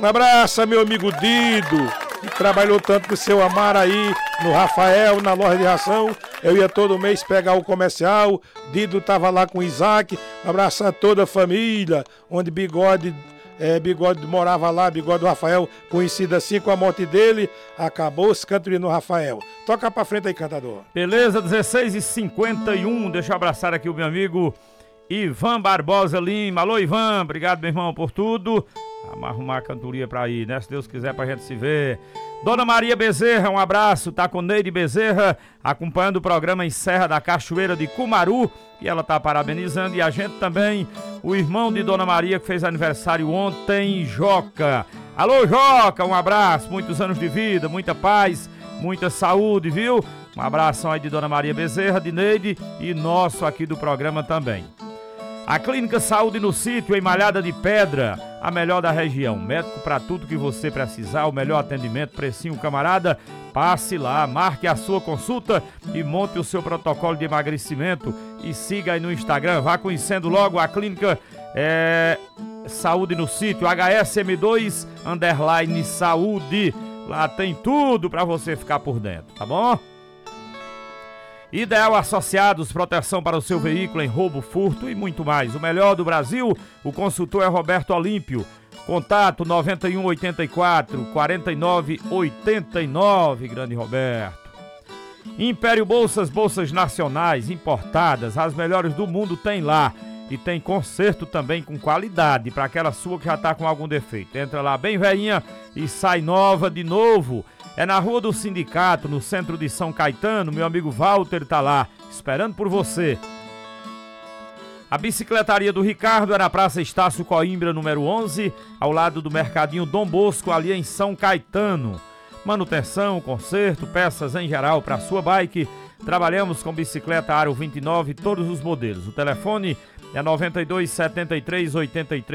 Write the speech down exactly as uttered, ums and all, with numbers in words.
Um abraço, meu amigo Dido, que trabalhou tanto com o seu Amaro aí, no Rafael, na loja de ração. Eu ia todo mês pegar o comercial, Dido tava lá com o Isaac. Um abraço a toda a família, onde Bigode, é, Bigode morava lá, Bigode do Rafael, conhecido assim com a morte dele, acabou-se cantoria no Rafael. Toca pra frente aí, cantador. Beleza, dezesseis e cinquenta e um, deixa eu abraçar aqui o meu amigo Ivan Barbosa Lima. Alô, Ivan, obrigado, meu irmão, por tudo. Vamos arrumar a cantoria pra ir, né? Se Deus quiser, pra gente se ver. Dona Maria Bezerra, um abraço. Tá com Neide Bezerra, acompanhando o programa em Serra da Cachoeira de Cumaru. E ela tá parabenizando. E a gente também, o irmão de Dona Maria, que fez aniversário ontem, Joca. Alô, Joca, um abraço. Muitos anos de vida, muita paz, muita saúde, viu? Um abração aí de Dona Maria Bezerra, de Neide e nosso aqui do programa também. A Clínica Saúde no Sítio, em Malhada de Pedra, a melhor da região. Médico para tudo que você precisar, o melhor atendimento, precinho, camarada. Passe lá, marque a sua consulta e monte o seu protocolo de emagrecimento. E siga aí no Instagram, vá conhecendo logo a Clínica é, Saúde no Sítio, H S M dois, underline saúde. Lá tem tudo para você ficar por dentro, tá bom? Ideal Associados, proteção para o seu veículo em roubo, furto e muito mais. O melhor do Brasil, o consultor é Roberto Olímpio. Contato noventa e um, oitenta e quatro, quarenta e nove, oitenta e nove, grande Roberto. Império Bolsas, bolsas nacionais, importadas, as melhores do mundo tem lá. E tem conserto também com qualidade, para aquela sua que já está com algum defeito. Entra lá bem velhinha e sai nova de novo. É na Rua do Sindicato, no centro de São Caetano. Meu amigo Walter tá lá, esperando por você. A bicicletaria do Ricardo é na Praça Estácio Coimbra, número onze, ao lado do Mercadinho Dom Bosco, ali em São Caetano. Manutenção, conserto, peças em geral para sua bike. Trabalhamos com bicicleta Aro vinte e nove, todos os modelos. O telefone é noventa e dois, setenta e três, oitenta e três.